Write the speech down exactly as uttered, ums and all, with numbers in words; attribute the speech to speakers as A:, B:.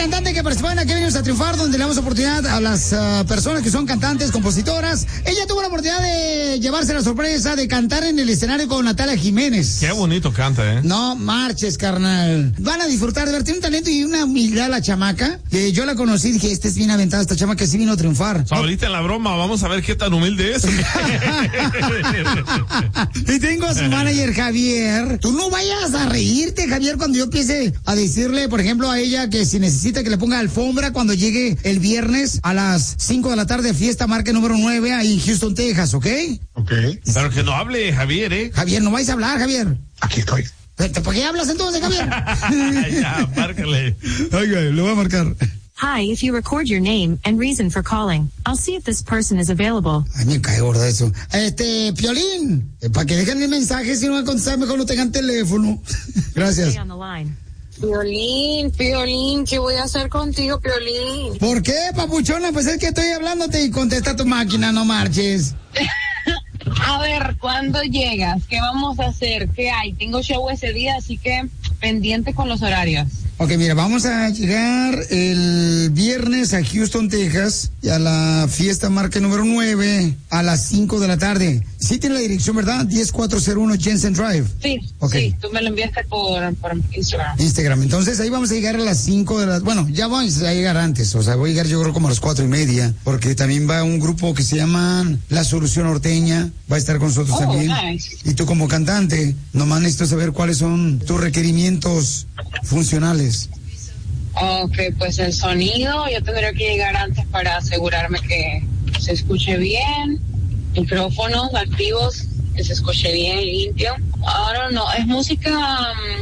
A: cantante que participó en Aquí Venimos a Triunfar, donde le damos oportunidad a las uh, personas que son cantantes, compositoras. Ella tuvo la oportunidad de llevarse la sorpresa de cantar en el escenario con Natalia Jiménez.
B: Qué bonito canta, ¿eh?
A: No marches, carnal. Van a disfrutar de ver, tiene un talento y una humildad la chamaca. Que yo la conocí y dije, este es bien aventada, esta chamaca sí vino a triunfar.
B: Ahorita en la broma, vamos a ver qué tan humilde es.
A: Y tengo a su manager Javier. Tú no vayas a reírte, Javier, cuando yo empiece a decirle, por ejemplo, a ella que si necesita que le ponga alfombra cuando llegue el viernes a las cinco de la tarde, fiesta marca número nueve ahí en Houston, Texas, ¿ok?
C: Ok.
B: Pero que no hable Javier, ¿eh?
A: Javier, no vais a hablar, Javier.
C: Aquí estoy.
A: ¿Por qué hablas entonces, Javier?
B: Ya, márcale.
A: Oiga, le voy a marcar.
D: Hi, if you record your name and reason for calling, I'll see if this person is available.
A: Ay, me cae gorda eso. Este, Piolín, eh, para que dejen el mensaje, si no van a contestar, mejor no tengan teléfono. Gracias.
D: Stay on the line.
E: Piolín, Piolín, ¿qué voy a hacer contigo, Piolín?
A: ¿Por qué, papuchona? Pues es que estoy hablándote y contesta tu máquina, no marches.
E: A ver, ¿cuándo llegas? ¿Qué vamos a hacer? ¿Qué hay? Tengo show ese día, así que pendiente con los horarios.
A: Ok, mira, vamos a llegar el viernes a Houston, Texas, y a la fiesta marca número nueve a las cinco de la tarde. Sí tiene la dirección, ¿verdad? diez cuatro cero uno Jensen Drive.
E: Sí,
A: okay.
E: Sí, tú me lo enviaste por, por Instagram.
A: Instagram. Entonces ahí vamos a llegar a las cinco de la... Bueno, ya vamos a llegar antes, o sea, voy a llegar yo creo como a las cuatro y media, porque también va un grupo que se llama La Solución Norteña, va a estar con nosotros
E: oh,
A: también.
E: Nice.
A: Y tú como cantante, nomás necesito saber cuáles son tus requerimientos funcionales.
E: Ok, pues el sonido, yo tendría que llegar antes para asegurarme que se escuche bien, micrófonos activos, que se escuche bien, limpio. I don't know, es música um,